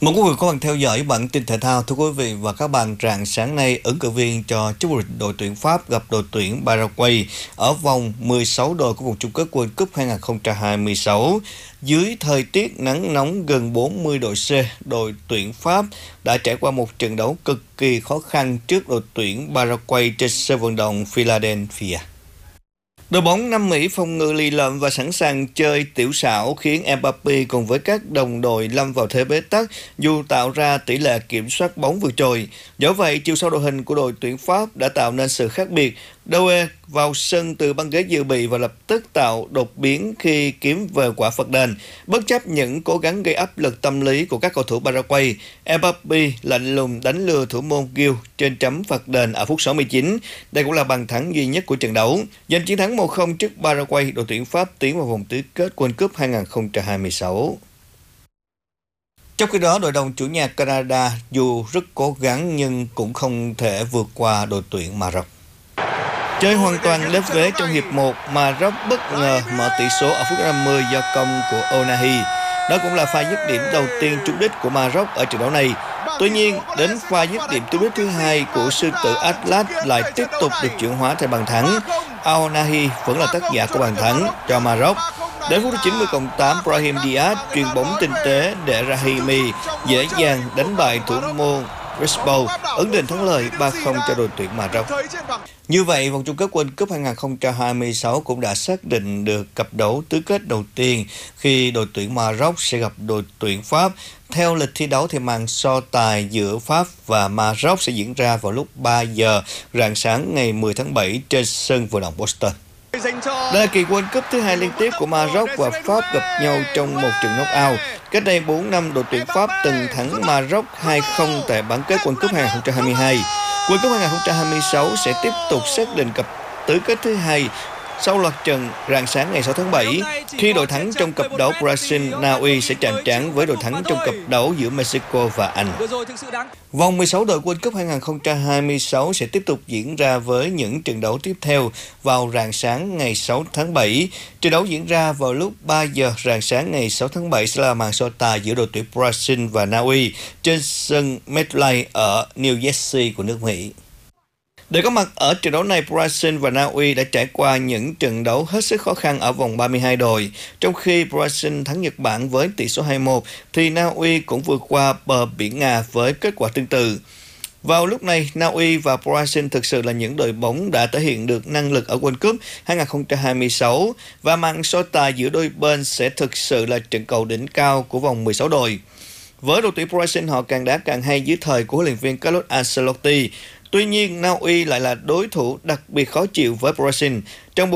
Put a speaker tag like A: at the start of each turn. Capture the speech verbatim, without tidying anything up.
A: Một quý vị có bạn theo dõi bản tin thể thao. Thưa quý vị và các bạn, rạng sáng nay, ứng cử viên cho chức vô địch đội tuyển Pháp gặp đội tuyển Paraguay ở vòng mười sáu đội của vòng chung kết World Cup hai không hai sáu. Dưới thời tiết nắng nóng gần bốn mươi độ C, đội tuyển Pháp đã trải qua một trận đấu cực kỳ khó khăn trước đội tuyển Paraguay trên sân vận động Philadelphia. Đội bóng Nam Mỹ phòng ngự lì lợm và sẵn sàng chơi tiểu xảo khiến Mbappé cùng với các đồng đội lâm vào thế bế tắc dù tạo ra tỷ lệ kiểm soát bóng vượt trội. Do vậy, chiều sâu đội hình của đội tuyển Pháp đã tạo nên sự khác biệt. Doué vào sân từ băng ghế dự bị và lập tức tạo đột biến khi kiếm về quả phạt đền. Bất chấp những cố gắng gây áp lực tâm lý của các cầu thủ Paraguay, Mbappé lạnh lùng đánh lừa thủ môn Gil trên chấm phạt đền ở phút sáu mươi chín. Đây cũng là bàn thắng duy nhất của trận đấu. Giành chiến thắng một không trước Paraguay, đội tuyển Pháp tiến vào vòng tứ kết World Cup hai không hai sáu. Trong khi đó, đội đồng chủ nhà Canada dù rất cố gắng nhưng cũng không thể vượt qua đội tuyển Maroc. Chơi hoàn toàn lép vế trong hiệp một, Maroc bất ngờ mở tỷ số ở phút năm mươi do công của Ounahi. Đó cũng là pha dứt điểm đầu tiên trúng đích của Maroc ở trận đấu này. Tuy nhiên, đến pha dứt điểm trúng đích thứ hai của sư tử Atlas lại tiếp tục được chuyển hóa thành bàn thắng. Ounahi vẫn là tác giả của bàn thắng cho Maroc. Đến phút chín mươi cộng tám, Brahim Diaz chuyền bóng tinh tế để Rahimi dễ dàng đánh bại thủ môn Crespo, ấn định thắng lợi ba không cho đội tuyển Maroc. Như vậy, vòng chung kết World Cup hai không hai sáu cũng đã xác định được cặp đấu tứ kết đầu tiên khi đội tuyển Maroc sẽ gặp đội tuyển Pháp. Theo lịch thi đấu thì màn so tài giữa Pháp và Maroc sẽ diễn ra vào lúc ba giờ rạng sáng ngày mười tháng bảy trên sân vận động Boston. Đây là kỳ World Cup thứ hai liên tiếp của Maroc và Pháp gặp nhau trong một trận knock-out. Cách đây bốn năm, đội tuyển Pháp từng thắng Maroc hai không tại bán kết World Cup hai không hai hai. World Cup hai không hai sáu sẽ tiếp tục xác định cặp tứ kết thứ hai sau loạt trận rạng sáng ngày sáu tháng bảy, khi đội thắng trong cặp đấu Brazil-Na Uy sẽ chạm trán với đội thắng trong cặp đấu giữa Mexico và Anh. Vòng mười sáu đội World Cup hai không hai sáu sẽ tiếp tục diễn ra với những trận đấu tiếp theo vào rạng sáng ngày sáu tháng bảy. Trận đấu diễn ra vào lúc ba giờ rạng sáng ngày sáu tháng bảy sẽ là màn so tài giữa đội tuyển Brazil và Na Uy trên sân MetLife ở New Jersey của nước Mỹ. Để có mặt ở trận đấu này, Brazil và Na Uy đã trải qua những trận đấu hết sức khó khăn ở vòng ba mươi hai đội. Trong khi Brazil thắng Nhật Bản với tỷ số hai một, thì Na Uy cũng vượt qua bờ biển Nga với kết quả tương tự. Vào lúc này, Na Uy và Brazil thực sự là những đội bóng đã thể hiện được năng lực ở World Cup hai không hai sáu và màn so tài giữa đôi bên sẽ thực sự là trận cầu đỉnh cao của vòng mười sáu đội. Với đội tuyển Brazil, họ càng đá càng hay dưới thời của huấn luyện viên Carlo Ancelotti. Tuy nhiên, Na Uy lại là đối thủ đặc biệt khó chịu với Brazil. Trong